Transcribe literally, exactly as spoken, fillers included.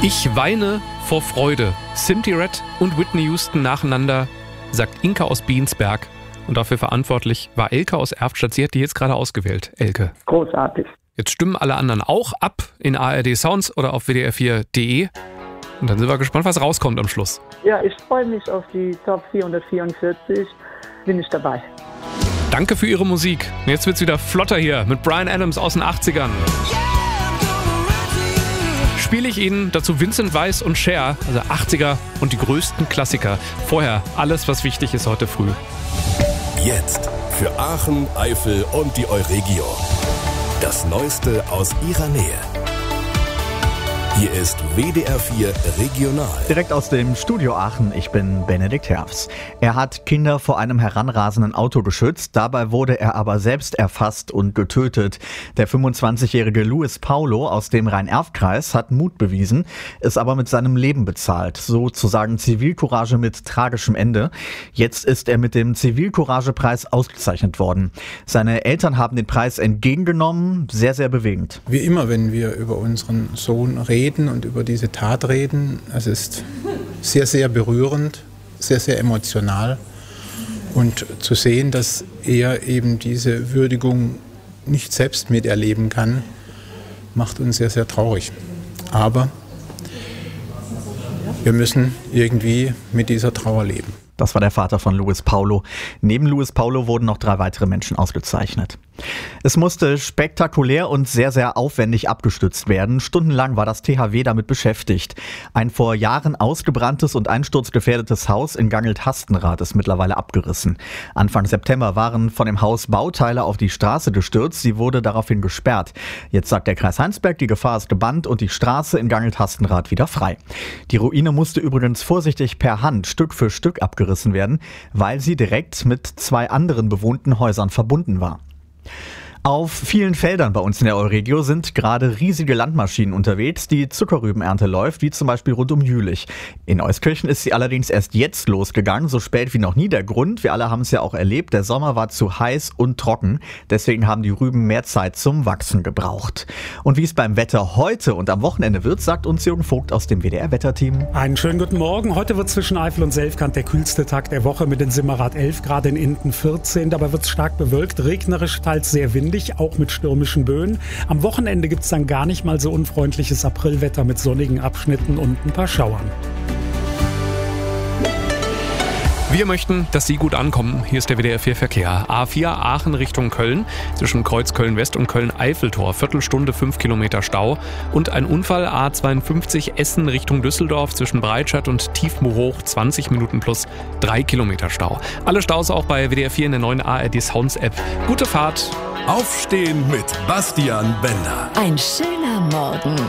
Ich weine vor Freude. Cindy Red und Whitney Houston nacheinander, sagt Inka aus Biensberg. Und dafür verantwortlich war Elke aus Erftstadt. Sie hat die jetzt gerade ausgewählt, Elke. Großartig. Jetzt stimmen alle anderen auch ab in A R D Sounds oder auf W D R vier Punkt de. Und dann sind wir gespannt, was rauskommt am Schluss. Ja, ich freue mich auf die Top vierhundertvierundvierzig. Bin ich dabei. Danke für Ihre Musik. Jetzt wird's wieder flotter hier mit Bryan Adams aus den achtzigern. Spiele ich Ihnen dazu Vincent Weiss und Cher, also achtziger und die größten Klassiker. Vorher alles, was wichtig ist heute früh. Jetzt für Aachen, Eifel und die Euregio. Das Neueste aus ihrer Nähe. Hier ist W D R vier Regional. Direkt aus dem Studio Aachen, ich bin Benedikt Herfs. Er hat Kinder vor einem heranrasenden Auto geschützt, dabei wurde er aber selbst erfasst und getötet. Der fünfundzwanzigjährige Luis Paulo aus dem Rhein-Erft-Kreis hat Mut bewiesen, ist aber mit seinem Leben bezahlt. Sozusagen Zivilcourage mit tragischem Ende. Jetzt ist er mit dem Zivilcourage-Preis ausgezeichnet worden. Seine Eltern haben den Preis entgegengenommen, sehr, sehr bewegend. Wie immer, wenn wir über unseren Sohn reden, und über diese Tat reden. Es ist sehr, sehr berührend, sehr, sehr emotional. Und zu sehen, dass er eben diese Würdigung nicht selbst miterleben kann, macht uns sehr, sehr traurig. Aber wir müssen irgendwie mit dieser Trauer leben. Das war der Vater von Luis Paulo. Neben Luis Paulo wurden noch drei weitere Menschen ausgezeichnet. Es musste spektakulär und sehr, sehr aufwendig abgestützt werden. Stundenlang war das T H W damit beschäftigt. Ein vor Jahren ausgebranntes und einsturzgefährdetes Haus in Gangelt-Hastenrath ist mittlerweile abgerissen. Anfang September waren von dem Haus Bauteile auf die Straße gestürzt. Sie wurde daraufhin gesperrt. Jetzt sagt der Kreis Heinsberg, die Gefahr ist gebannt und die Straße in Gangelt-Hastenrath wieder frei. Die Ruine musste übrigens vorsichtig per Hand Stück für Stück abgerissen werden, weil sie direkt mit zwei anderen bewohnten Häusern verbunden war. Auf vielen Feldern bei uns in der Euregio sind gerade riesige Landmaschinen unterwegs. Die Zuckerrübenernte läuft, wie zum Beispiel rund um Jülich. In Euskirchen ist sie allerdings erst jetzt losgegangen, so spät wie noch nie. Der Grund, wir alle haben es ja auch erlebt, der Sommer war zu heiß und trocken. Deswegen haben die Rüben mehr Zeit zum Wachsen gebraucht. Und wie es beim Wetter heute und am Wochenende wird, sagt uns Jürgen Vogt aus dem W D R-Wetterteam. Einen schönen guten Morgen. Heute wird zwischen Eifel und Selfkant der kühlste Tag der Woche mit in Simmerath elf Grad, in Inten vierzehn. Dabei wird es stark bewölkt, regnerisch, teils sehr windig, auch mit stürmischen Böen. Am Wochenende gibt es dann gar nicht mal so unfreundliches Aprilwetter mit sonnigen Abschnitten und ein paar Schauern. Wir möchten, dass Sie gut ankommen. Hier ist der W D R vier Verkehr. A vier Aachen Richtung Köln, zwischen Kreuz Köln-West und Köln-Eiffeltor. Viertelstunde, fünf Kilometer Stau. Und ein Unfall A zweiundfünfzig Essen Richtung Düsseldorf, zwischen Breitscheid und Tiefmoor-Hoch. zwanzig Minuten plus drei Kilometer Stau. Alle Staus auch bei W D R vier in der neuen A R D Sounds App. Gute Fahrt. Aufstehen mit Bastian Bender. Ein schöner Morgen.